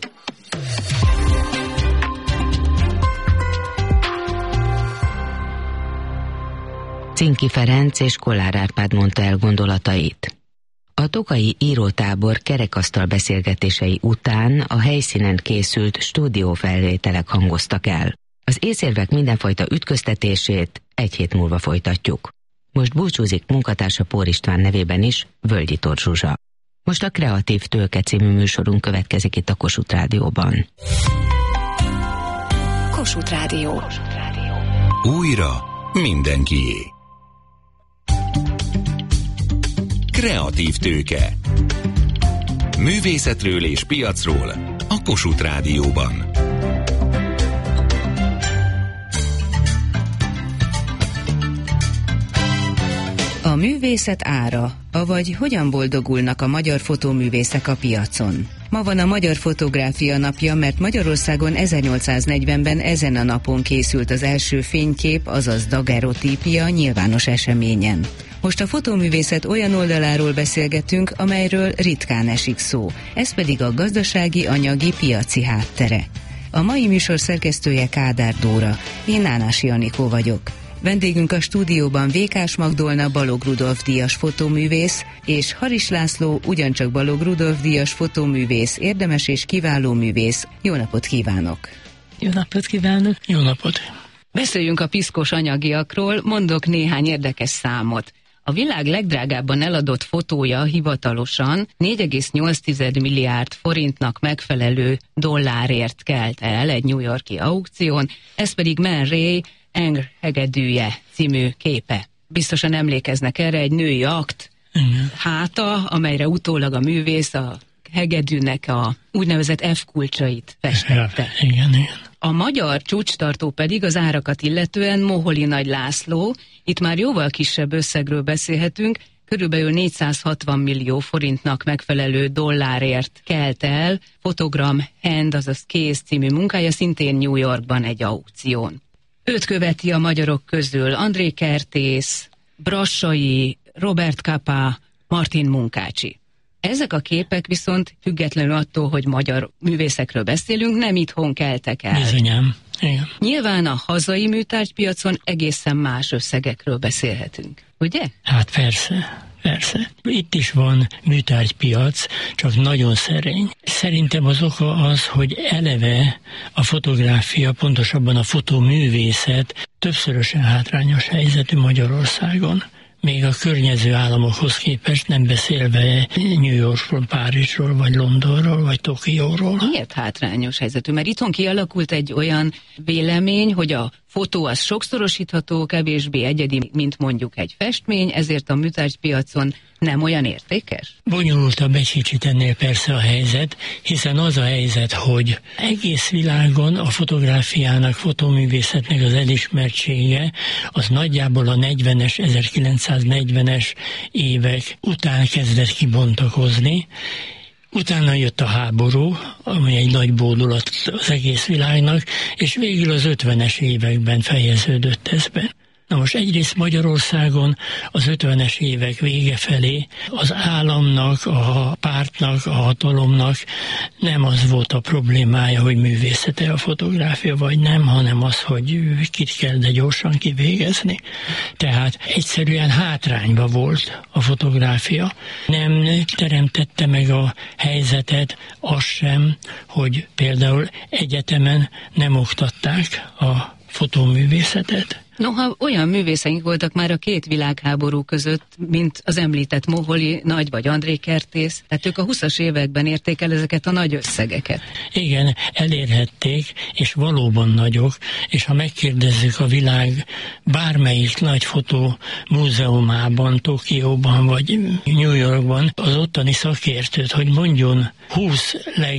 Cinki Ferenc és Kollár Árpád mondta el gondolatait. A tokaji írótábor kerekasztal beszélgetései után a helyszínen készült stúdiófelvételek hangoztak el. Az észérvek mindenfajta ütköztetését egy hét múlva folytatjuk. Most búcsúzik munkatársa Pór István nevében is Völgyi Tóth Zsuzsa. Most a Kreatív Tőke című műsorunk következik itt a Kossuth Rádióban. Kossuth Rádió. Újra mindenkié. Kreatív Tőke. Művészetről és piacról a Kossuth Rádióban. A művészet ára, avagy hogyan boldogulnak a magyar fotóművészek a piacon? Ma van a Magyar Fotográfia Napja, mert Magyarországon 1840-ben ezen a napon készült az első fénykép, azaz daguerreotípia nyilvános eseményen. Most a fotóművészet olyan oldaláról beszélgetünk, amelyről ritkán esik szó, ez pedig a gazdasági, anyagi, piaci háttere. A mai műsor szerkesztője Kádár Dóra, én Nánási Anikó vagyok. Vendégünk a stúdióban Vékás Magdolna Balogh Rudolf díjas fotóművész, és Haris László ugyancsak Balogh Rudolf díjas fotóművész, érdemes és kiváló művész. Jó napot kívánok! Jó napot kívánok! Jó napot! Beszéljünk a piszkos anyagiakról, mondok néhány érdekes számot. A világ legdrágábban eladott fotója hivatalosan 4,8 milliárd forintnak megfelelő dollárért kelt el egy New York-i aukción, ez pedig Man Ray hegedűje című képe. Biztosan emlékeznek erre, egy női akt háta, amelyre utólag a művész a hegedűnek a úgynevezett F kulcsait festette. Igen. A magyar csúcstartó pedig az árakat illetően Moholi Nagy László, itt már jóval kisebb összegről beszélhetünk, körülbelül 460 millió forintnak megfelelő dollárért kelt el Fotogram Hand, azaz kéz című munkája, szintén New Yorkban egy aukción. Őt követi a magyarok közül André Kertész, Brassai, Robert Capa, Martin Munkácsi. Ezek a képek viszont függetlenül attól, hogy magyar művészekről beszélünk, nem itthon keltek el. Bizonyám, igen. Nyilván a hazai műtárgypiacon egészen más összegekről beszélhetünk, ugye? Hát persze. Itt is van műtárgypiac, csak nagyon szerény. Szerintem az oka az, hogy eleve a fotográfia, pontosabban a fotóművészet többszörösen hátrányos helyzetű Magyarországon. Még a környező államokhoz képest, nem beszélve New Yorkról, Párizsról, vagy Londonról, vagy Tokióról. Miért hátrányos helyzetű? Mert itthon kialakult egy olyan vélemény, hogy a fotó az sokszorosítható, kevésbé egyedi, mint mondjuk egy festmény, ezért a műtárgypiacon nem olyan értékes? Bonyolultabb egy kicsit ennél persze a helyzet, hiszen az a helyzet, hogy egész világon a fotográfiának, fotóművészetnek az elismertsége az nagyjából a 1940-es évek után kezdett kibontakozni. Utána jött a háború, ami egy nagy bódulat az egész világnak, és végül az 50-es években fejeződött ez be. Na most egyrészt Magyarországon az 50-es évek vége felé az államnak, a pártnak, a hatalomnak nem az volt a problémája, hogy művészete a fotográfia vagy nem, hanem az, hogy kit kell de gyorsan kivégezni. Tehát egyszerűen hátrányba volt a fotográfia. Nem teremtette meg a helyzetet az sem, hogy például egyetemen nem oktatták a fotóművészetet. Noha olyan művészeink voltak már a két világháború között, mint az említett Moholi Nagy vagy André Kertész, tehát ők a 20-as években érték el ezeket a nagy összegeket. Igen, elérhették, és valóban nagyok, és ha megkérdezzük a világ bármelyik nagy fotó múzeumában, Tokióban vagy New Yorkban az ottani szakértőt, hogy mondjon 20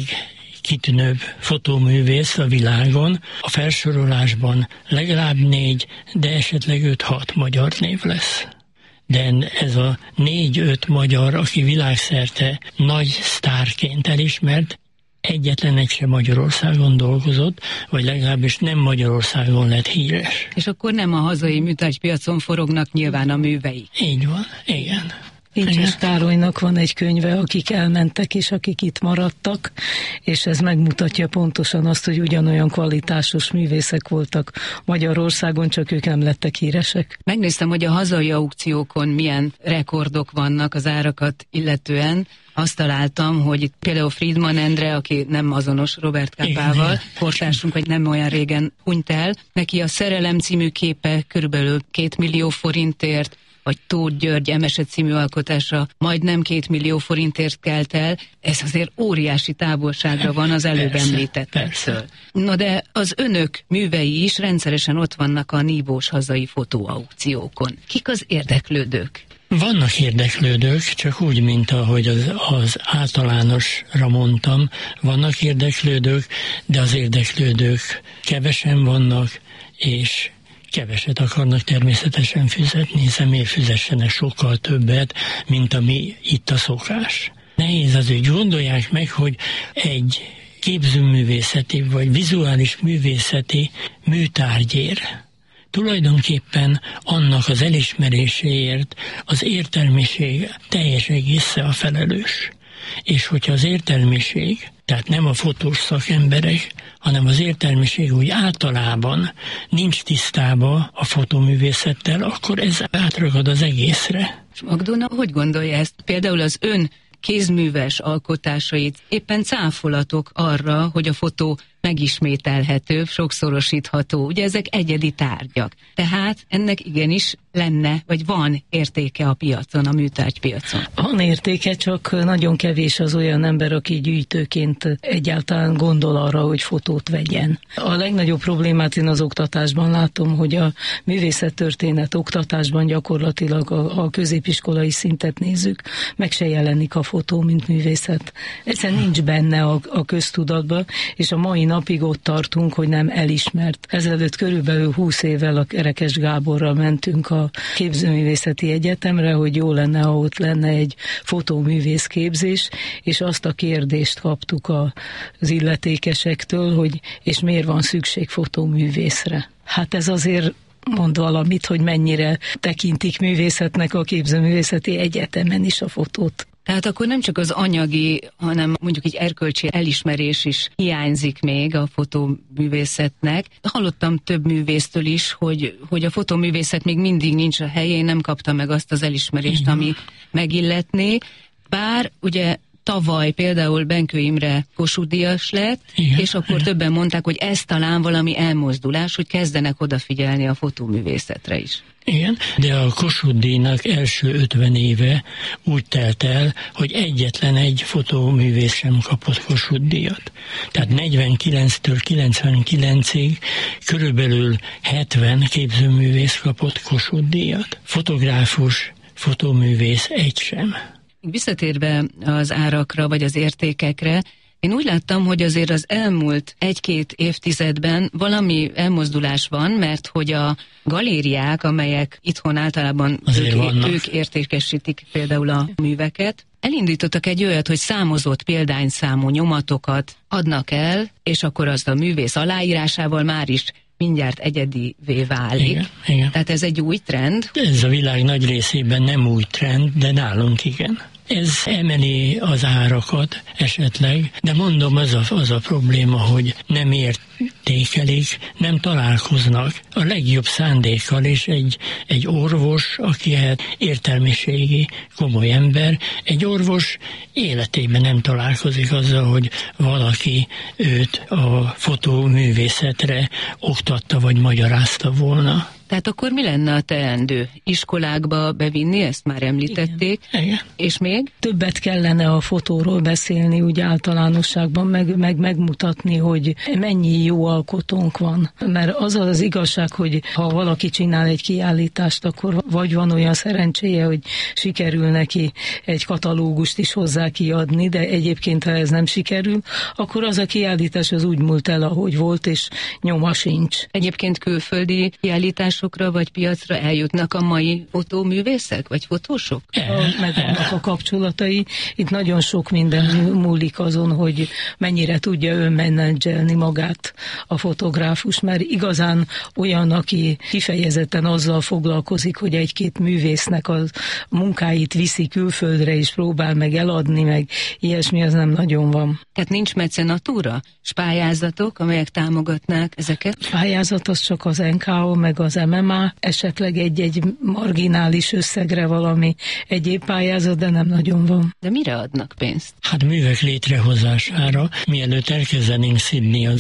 kitűnőbb fotóművész a világon, a felsorolásban legalább 4, de esetleg 5-6 magyar név lesz. De ez a 4-5 magyar, aki világszerte nagy sztárként elismert, egyetlen egy sem Magyarországon dolgozott, vagy legalábbis nem Magyarországon lett híres. És akkor nem a hazai műtárgypiacon forognak nyilván a műveik. Így van, igen. Incses Károlynak van egy könyve, akik elmentek és akik itt maradtak, és ez megmutatja pontosan azt, hogy ugyanolyan kvalitásos művészek voltak Magyarországon, csak ők nem lettek híresek. Megnéztem, hogy a hazai aukciókon milyen rekordok vannak az árakat illetően. Azt találtam, hogy itt például Friedman Endre, aki nem azonos Robert Capával, kortársunk, vagy nem olyan régen hunyt el, neki a Szerelem című képe körülbelül 2 millió forintért, vagy Tóth György Emese című alkotása majdnem 2 millió forintért kelt el, ez azért óriási távolságra van az előbb említettektől. Na de az önök művei is rendszeresen ott vannak a nívós hazai fotóaukciókon. Kik az érdeklődők? Vannak érdeklődők, csak úgy, mint ahogy az általánosra mondtam, vannak érdeklődők, de az érdeklődők kevesen vannak, és keveset akarnak természetesen fizetni, hiszen miért fizessenek sokkal többet, mint ami itt a szokás. Nehéz az, hogy gondolják meg, hogy egy képzőművészeti vagy vizuális művészeti műtárgyért tulajdonképpen annak az elismeréséért az értelmiség teljes egésze a felelős. És hogyha az értelmiség, tehát nem a fotós szakemberek, hanem az értelmiség úgy általában nincs tisztában a fotóművészettel, akkor ez átragad az egészre. És Magdona, hogy gondolja ezt? Például az ön kézműves alkotásait éppen cáfolatok arra, hogy a fotó megismételhető, sokszorosítható. Ugye ezek egyedi tárgyak. Tehát ennek igenis lenne, vagy van értéke a piacon, a műtárgypiacon. Van értéke, csak nagyon kevés az olyan ember, aki gyűjtőként egyáltalán gondol arra, hogy fotót vegyen. A legnagyobb problémát én az oktatásban látom, hogy a művészettörténet oktatásban gyakorlatilag a középiskolai szintet nézzük, meg se jelenik a fotó, mint művészet. Egyszerűen nincs benne a köztudatban, és a mai napig ott tartunk, hogy nem elismert. Ezelőtt körülbelül 20 évvel a Kerekes Gáborral mentünk a Képzőművészeti Egyetemre, hogy jó lenne, ha ott lenne egy fotóművész képzés, és azt a kérdést kaptuk az illetékesektől, hogy és miért van szükség fotóművészre. Hát ez azért mond valamit, hogy mennyire tekintik művészetnek a Képzőművészeti Egyetemen is a fotót. Tehát akkor nem csak az anyagi, hanem mondjuk egy erkölcsi elismerés is hiányzik még a fotóművészetnek. Hallottam több művésztől is, hogy a fotóművészet még mindig nincs a helyén, nem kapta meg azt az elismerést, ami megilletné. Bár ugye tavaly például Benkő Imre Kossuth-díjas lett, és akkor többen mondták, hogy ez talán valami elmozdulás, hogy kezdenek odafigyelni a fotóművészetre is. Igen, de a Kossuth-díjnak első 50 éve úgy telt el, hogy egyetlen egy fotóművész sem kapott Kossuth-díjat. Tehát 49-től 99-ig körülbelül 70 képzőművész kapott Kossuth-díjat. Fotográfus, fotóművész egy sem. Visszatérve az árakra vagy az értékekre, én úgy láttam, hogy azért az elmúlt 1-2 évtizedben valami elmozdulás van, mert hogy a galériák, amelyek itthon általában ők értékesítik például a műveket, elindítottak egy olyat, hogy számozott példányszámú nyomatokat adnak el, és akkor azt a művész aláírásával már is mindjárt egyedivé válik. Igen. Tehát ez egy új trend? Ez a világ nagy részében nem új trend, de nálunk igen. Ez emeli az árakat esetleg, de mondom, az a probléma, hogy nem értékelik, nem találkoznak a legjobb szándékkal, és egy orvos, aki értelmiségi, komoly ember, egy orvos életében nem találkozik azzal, hogy valaki őt a fotóművészetre oktatta vagy magyarázta volna. Tehát akkor mi lenne a teendő? Iskolákba bevinni, ezt már említették. Igen. És még? Többet kellene a fotóról beszélni, úgy általánosságban, meg megmutatni, hogy mennyi jó alkotónk van. Mert az az igazság, hogy ha valaki csinál egy kiállítást, akkor vagy van olyan szerencséje, hogy sikerül neki egy katalógust is hozzá kiadni, de egyébként, ha ez nem sikerül, akkor az a kiállítás az úgy múlt el, ahogy volt, és nyoma sincs. Egyébként külföldi kiállítás vagy piacra eljutnak a mai fotóművészek, vagy fotósok? Meg vannak a kapcsolatai. Itt nagyon sok minden múlik azon, hogy mennyire tudja önmenedzselni magát a fotográfus, mert igazán olyan, aki kifejezetten azzal foglalkozik, hogy egy-két művésznek a munkáit viszi külföldre, és próbál meg eladni, meg ilyesmi, az nem nagyon van. Tehát nincs mecenatúra? És pályázatok, amelyek támogatnák ezeket? Pályázat az csak az NKO, meg az MMA, esetleg egy marginális összegre valami egyéb pályázat, de nem nagyon van. De mire adnak pénzt? Hát művek létrehozására, mielőtt elkezdenénk szidni az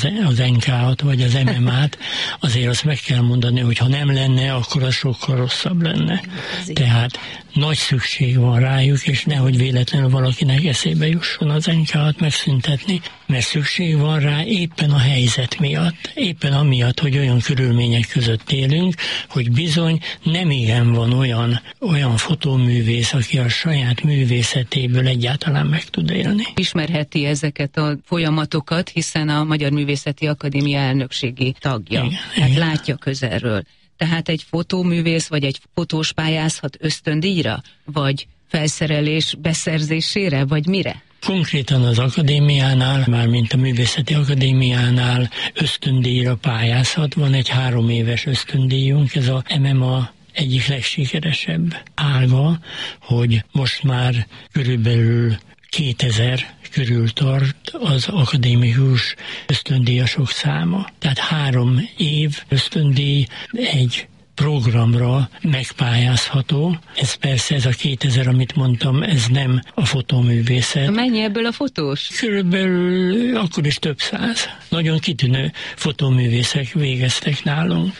NK-t vagy az MMA-t, azért azt meg kell mondani, hogy ha nem lenne, akkor az sokkal rosszabb lenne. Tehát nagy szükség van rájuk, és nehogy véletlenül valakinek eszébe jusson az NK-t megszüntetni, mert szükség van rá éppen a helyzet miatt, éppen amiatt, hogy olyan körülmények között élünk, hogy bizony nem igen van olyan fotóművész, aki a saját művészetéből egyáltalán meg tud élni. Ismerheti ezeket a folyamatokat, hiszen a Magyar Művészeti Akadémia elnökségi tagja. Igen. Látja közelről. Tehát egy fotóművész vagy egy fotós pályázhat ösztöndíjra, vagy felszerelés beszerzésére, vagy mire? Konkrétan az akadémiánál, mármint a Művészeti Akadémiánál ösztöndíjra pályázhat. Van egy 3 éves ösztöndíjunk, ez a MMA egyik legsikeresebb ága, hogy most már körülbelül 2000 körül tart az akadémikus ösztöndíjasok száma. Tehát 3 év ösztöndíj egy programra megpályázható. Ez persze, ez a 2000, amit mondtam, ez nem a fotóművészet. Mennyi ebből a fotós? Körülbelül akkor is több száz. Nagyon kitűnő fotóművészek végeztek nálunk.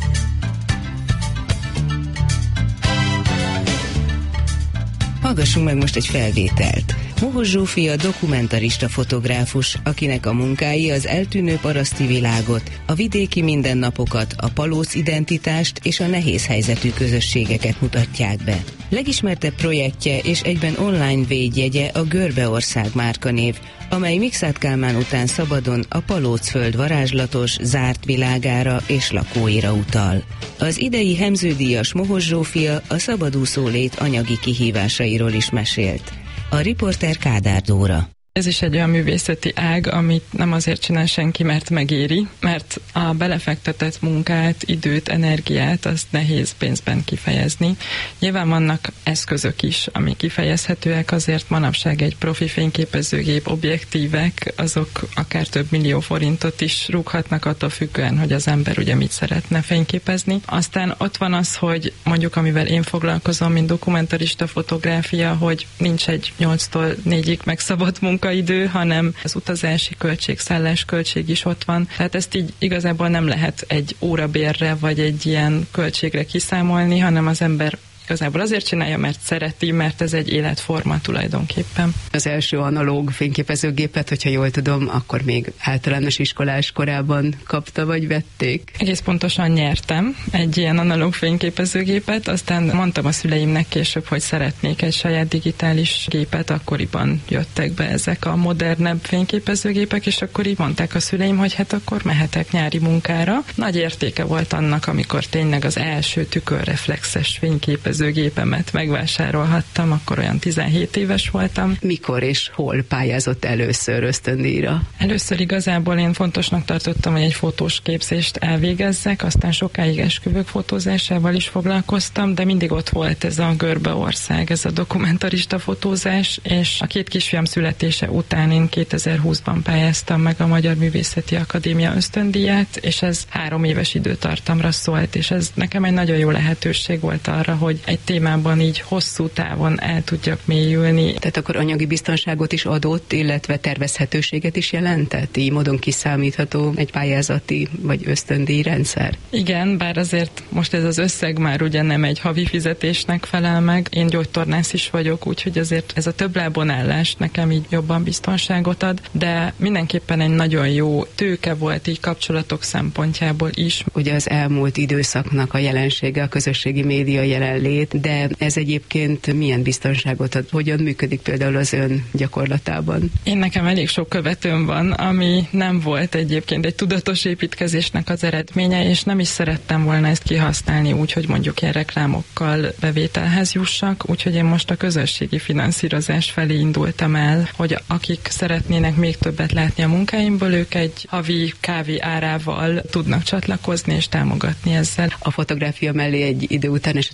Hallgassunk meg most egy felvételt. Mohos Zsófia dokumentarista fotográfus, akinek a munkái az eltűnő paraszti világot, a vidéki mindennapokat, a palóc identitást és a nehéz helyzetű közösségeket mutatják be. Legismertebb projektje és egyben online védjegye a Görbeország márkanév, amely Mikszáth Kálmán után szabadon a Palócföld varázslatos, zárt világára és lakóira utal. Az idei Hemző-díjas Mohos Zsófia a szabadúszó lét anyagi kihívásairól is mesélt. A riporter Kádár Dóra. Ez is egy olyan művészeti ág, amit nem azért csinál senki, mert megéri, mert a belefektetett munkát, időt, energiát, azt nehéz pénzben kifejezni. Nyilván vannak eszközök is, ami kifejezhetőek, azért manapság egy profi fényképezőgép, objektívek, azok akár több millió forintot is rúghatnak, attól függően, hogy az ember ugye mit szeretne fényképezni. Aztán ott van az, hogy mondjuk amivel én foglalkozom, mint dokumentarista fotográfia, hogy nincs egy 8-tól 4-ig megszabott munkaidő, hanem az utazási költség, szállásköltség is ott van. Tehát ezt így igazából nem lehet egy órabérre vagy egy ilyen költségre kiszámolni, hanem az ember igazából azért csinálja, mert szereti, mert ez egy életforma tulajdonképpen. Az első analóg fényképezőgépet, hogyha jól tudom, akkor még általános iskolás korában kapta, vagy vették? Egész pontosan nyertem egy ilyen analóg fényképezőgépet, aztán mondtam a szüleimnek később, hogy szeretnék egy saját digitális gépet, akkoriban jöttek be ezek a modernebb fényképezőgépek, és akkor így mondták a szüleim, hogy hát akkor mehetek nyári munkára. Nagy értéke volt annak, amikor tényleg az első tükörreflexes fényképezőgépemet megvásárolhattam, akkor olyan 17 éves voltam. Mikor és hol pályázott először ösztöndíjra? Először igazából én fontosnak tartottam, hogy egy fotós képzést elvégezzek, aztán sokáig esküvők fotózásával is foglalkoztam, de mindig ott volt ez a Görbeország, ez a dokumentarista fotózás, és a 2 kisfiam születése után én 2020-ban pályáztam meg a Magyar Művészeti Akadémia ösztöndíját, és ez 3 éves időtartamra szólt, és ez nekem egy nagyon jó lehetőség volt arra, hogy egy témában így hosszú távon el tudjak mélyülni. Tehát akkor anyagi biztonságot is adott, illetve tervezhetőséget is jelentett? Így módon kiszámítható egy pályázati vagy ösztöndíj rendszer? Igen, bár azért most ez az összeg már ugye nem egy havi fizetésnek felel meg. Én gyógytornász is vagyok, úgyhogy azért ez a többlábon állás nekem így jobban biztonságot ad, de mindenképpen egy nagyon jó tőke volt így kapcsolatok szempontjából is. Ugye az elmúlt időszaknak a jelensége a közösségi média jelenlét, de ez egyébként milyen biztonságot ad? Hogyan működik például az ön gyakorlatában? Én nekem elég sok követőm van, ami nem volt egyébként egy tudatos építkezésnek az eredménye, és nem is szerettem volna ezt kihasználni úgy, hogy mondjuk ilyen reklámokkal bevételhez jussak, úgyhogy én most a közösségi finanszírozás felé indultam el, hogy akik szeretnének még többet látni a munkáimból, ők egy havi kávé árával tudnak csatlakozni és támogatni ezzel. A fotográfia mellé egy idő után esetleg föl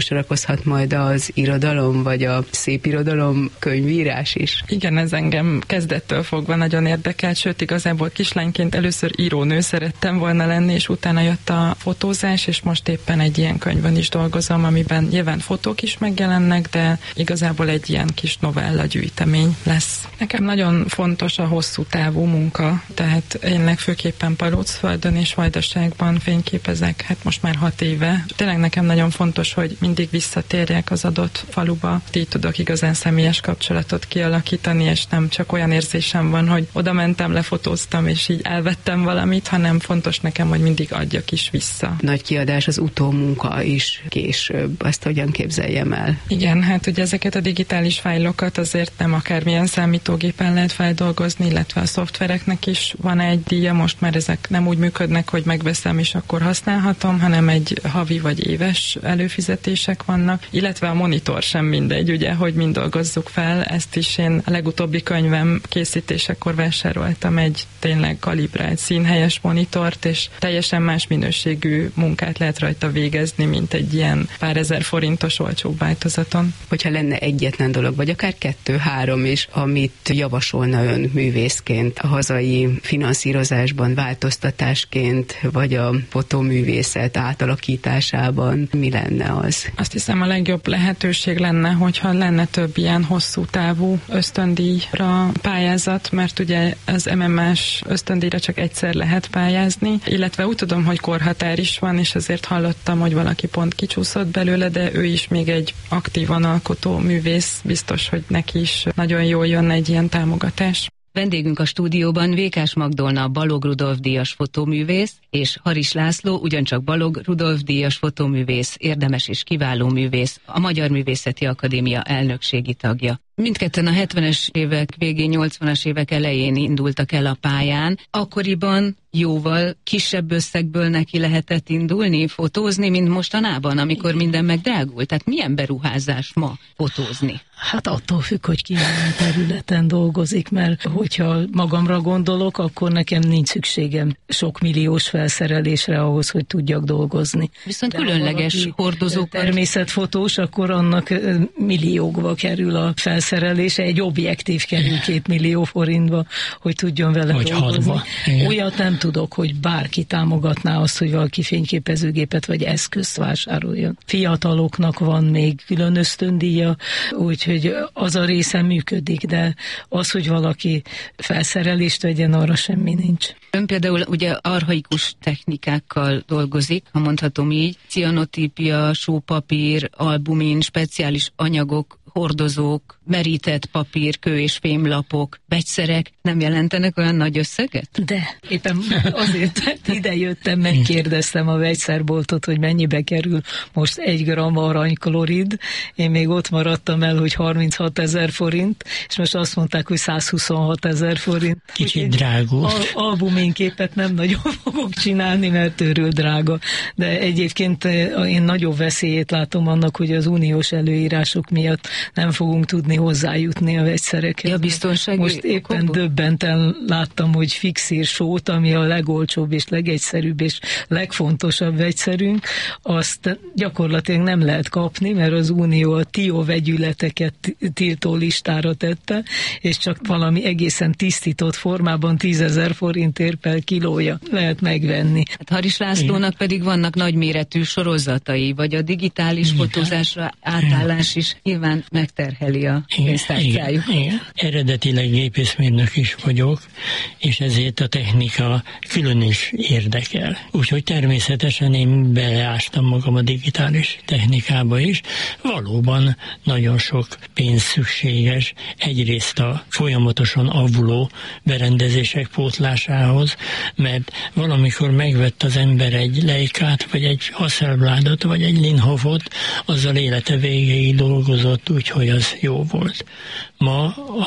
sorakozhat majd az irodalom, vagy a szépirodalom könyvírás is? Igen, ez engem kezdettől fogva nagyon érdekelt, sőt igazából kislányként először írónő szerettem volna lenni, és utána jött a fotózás, és most éppen egy ilyen könyvön is dolgozom, amiben nyilván fotók is megjelennek, de igazából egy ilyen kis novella gyűjtemény lesz. Nekem nagyon fontos a hosszú távú munka, tehát én legfőképpen Palócföldön és Vajdaságban fényképezek, hát most már 6 éve. Tényleg nekem nagyon fontos, hogy mindig visszatérjek az adott faluba. Így tudok igazán személyes kapcsolatot kialakítani, és nem csak olyan érzésem van, hogy oda mentem, lefotóztam, és így elvettem valamit, hanem fontos nekem, hogy mindig adjak is vissza. Nagy kiadás az utómunka is később. Azt hogyan képzeljem el? Igen, hát ugye ezeket a digitális fájlokat azért nem akármilyen számítógépen lehet feldolgozni, illetve a szoftvereknek is van egy díja, most már ezek nem úgy működnek, hogy megveszem és akkor használhatom, hanem egy havi vagy éves előfizetések vannak, illetve a monitor sem mindegy, ugye, hogy mind dolgozzuk fel, ezt is én a legutóbbi könyvem készítésekor vásároltam egy tényleg kalibrált színhelyes monitort, és teljesen más minőségű munkát lehet rajta végezni, mint egy ilyen pár ezer forintos olcsóbb változaton. Hogyha lenne egyetlen dolog, vagy akár 2-3 is, amit javasolna ön művészként a hazai finanszírozásban, változtatásként, vagy a fotóművészet átalakításában, mi lenne az? Azt hiszem, a legjobb lehetőség lenne, hogyha lenne több ilyen hosszú távú ösztöndíjra pályázat, mert ugye az MMA-s ösztöndíjra csak egyszer lehet pályázni, illetve úgy tudom, hogy korhatár is van, és azért hallottam, hogy valaki pont kicsúszott belőle, de ő is még egy aktívan alkotó művész, biztos, hogy neki is nagyon jól jönne egy ilyen támogatás. Vendégünk a stúdióban Vékás Magdolna Balogh Rudolf díjas fotóművész, és Haris László, ugyancsak Balogh Rudolf díjas fotóművész, érdemes és kiváló művész, a Magyar Művészeti Akadémia elnökségi tagja. Mindketten a 70-es évek végén, 80-as évek elején indultak el a pályán. Akkoriban jóval kisebb összegből neki lehetett indulni, fotózni, mint mostanában, amikor minden megdrágult. Tehát milyen beruházás ma fotózni? Hát attól függ, hogy ki milyen területen dolgozik, mert hogyha magamra gondolok, akkor nekem nincs szükségem sok milliós felszerelésre ahhoz, hogy tudjak dolgozni. Viszont de különleges hordozókkal. Természetfotós, akkor annak milliókba kerül a felszerelése, egy objektív kerül 2 millió forintba, hogy tudjon vele hogy dolgozni. Hadba. Olyat nem tudok, hogy bárki támogatná azt, hogy valaki fényképezőgépet vagy eszközt vásároljon. Fiataloknak van még külön ösztöndíja, úgyhogy az a része működik, de az, hogy valaki felszerelést vegyen, arra semmi nincs. Ön például ugye archaikus technikákkal dolgozik, ha mondhatom így, cianotípia, sópapír, albumin, speciális anyagok, hordozók, merített papír, kő és fémlapok, vegyszerek nem jelentenek olyan nagy összeget? De éppen azért ide jöttem, megkérdeztem a vegyszerboltot, hogy mennyibe kerül most 1 gramm aranyklorid. Én még ott maradtam el, hogy 36 000 forint, és most azt mondták, hogy 126 000 forint. Kicsit drágul. Albuminképet nem nagyon fogok csinálni, mert őről drága. De egyébként én nagyobb veszélyét látom annak, hogy az uniós előírások miatt nem fogunk tudni hozzájutni a vegyszerekhez. Ja, biztonsági most éppen döbbenten láttam, hogy fixír sót, ami a legolcsóbb és legegyszerűbb és legfontosabb vegyszerünk, azt gyakorlatilag nem lehet kapni, mert az Unió a TIO vegyületeket tiltó listára tette, és csak valami egészen tisztított formában 10 000 forintért per kilója lehet megvenni. Hát Haris Lászlónak pedig vannak nagyméretű sorozatai, vagy a digitális fotózásra átállás is nyilván megterheli a pénztárcájuk. Igen. Eredetileg gépészmérnök is vagyok, és ezért a technika külön is érdekel. Úgyhogy természetesen én beleástam magam a digitális technikába is. Valóban nagyon sok pénz szükséges, egyrészt a folyamatosan avuló berendezések pótlásához, mert valamikor megvett az ember egy Leicát, vagy egy Hasselbladot, vagy egy Linhofot, azzal élete végéig dolgozott, úgyhogy az jó volt. Ma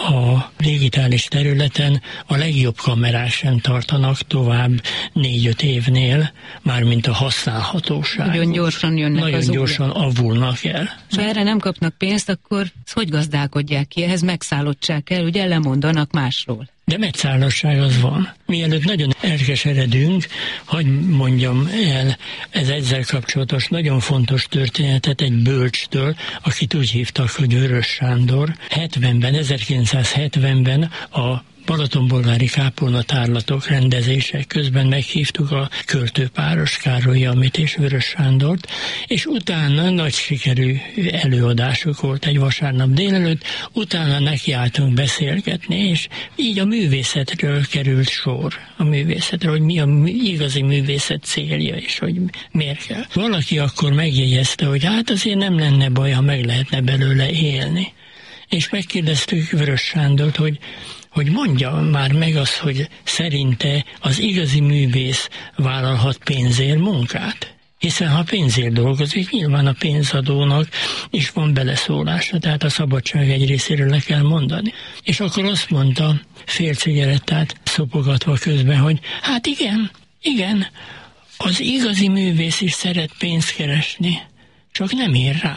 a digitális területen a legjobb kamerák sem tartanak tovább 4-5 évnél, mármint a használhatóság. Nagyon gyorsan jönnek nagyon az gyorsan avulnak el. És ha erre nem kapnak pénzt, akkor hogy gazdálkodják ki? Ehhez megszállottság kell, ugye lemondanak másról. De metszállasság az van. Mielőtt nagyon elkeseredünk, hadd mondjam el ezzel kapcsolatos nagyon fontos történetet egy bölcstől, akit úgy hívtak, hogy Vörös Sándor. 1970-ben a balatonbolgári kápolnatárlatok rendezése közben meghívtuk a költőpáros Károly Jamit és Vörös Sándort, és utána nagy sikerű előadásuk volt egy vasárnap délelőtt, utána nekiálltunk beszélgetni, és így a művészetről került sor, a művészetről, hogy mi a igazi művészet célja, és hogy miért kell. Valaki akkor megjegyezte, hogy hát azért nem lenne baj, ha meg lehetne belőle élni. És megkérdeztük Vörös Sándort, hogy mondja már meg azt, hogy szerinte az igazi művész vállalhat pénzért munkát. Hiszen ha pénzért dolgozik, nyilván a pénzadónak is van beleszólása, tehát a szabadság egy részéről le kell mondani. És akkor azt mondta, fél cigarettát szopogatva közben, hogy hát igen, az igazi művész is szeret pénzt keresni, csak nem ér rá.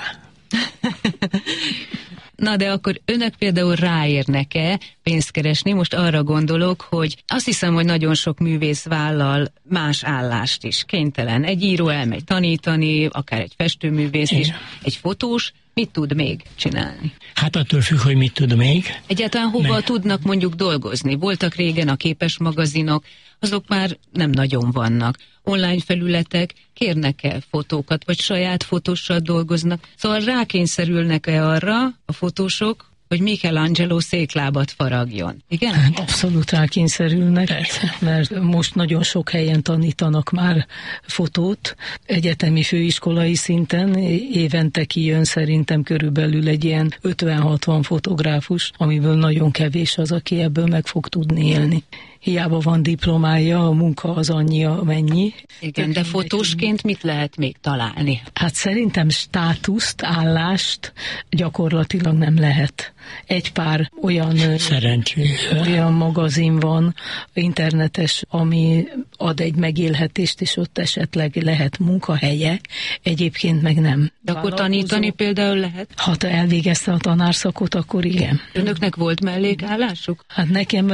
Na de akkor önök például ráérnek-e pénzt keresni? Most arra gondolok, hogy azt hiszem, hogy nagyon sok művész vállal más állást is. Kénytelen. Egy író elmegy tanítani, akár egy festőművész is, egy fotós. Mit tud még csinálni? Hát attól függ, hogy mit tud még. Egyáltalán hova tudnak mondjuk dolgozni? Voltak régen a képes magazinok, azok már nem nagyon vannak. Online felületek kérnek-e fotókat, vagy saját fotóssal dolgoznak? Szóval rákényszerülnek-e arra a fotósok, hogy Michelangelo széklábat faragjon? Igen? Hát abszolút rákényszerülnek, mert most nagyon sok helyen tanítanak már fotót, egyetemi főiskolai szinten, évente kijön szerintem körülbelül egy ilyen 50-60 fotográfus, amiből nagyon kevés az, aki ebből meg fog tudni élni. Hiába van diplomája, a munka az annyi, amennyi. Igen, de fotósként mit lehet még találni? Hát szerintem státuszt, állást gyakorlatilag nem lehet. Egy pár olyan magazin van, internetes, ami ad egy megélhetést, és ott esetleg lehet munkahelye, egyébként meg nem. De akkor tanítani például lehet? Ha elvégezte a tanárszakot, akkor igen. Önöknek volt mellékállásuk? Hát nekem